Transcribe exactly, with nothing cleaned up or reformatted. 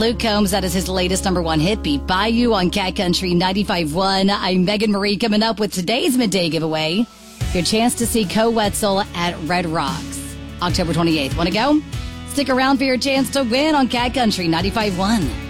Luke Combs, that is his latest number one hit, Beat by You on Cat Country ninety-five point one. I'm Megan Marie, coming up with today's midday giveaway. Your chance to see Co Wetzel at Red Rocks, October twenty-eighth. Want to go? Stick around for your chance to win on Cat Country ninety-five point one.